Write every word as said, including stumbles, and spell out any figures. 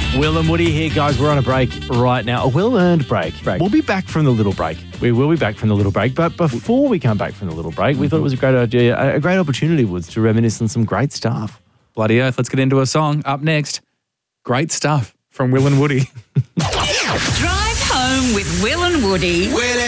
Will and Woody here, guys. We're on a break right now. A well-earned break. break. We'll be back from the little break. We will be back from the little break. But before we come back from the little break, we thought it was a great idea, a great opportunity, Woods, to reminisce on some great stuff. Bloody earth. Let's get into a song. Up next, great stuff from Will and Woody. Drive home with Will and Woody.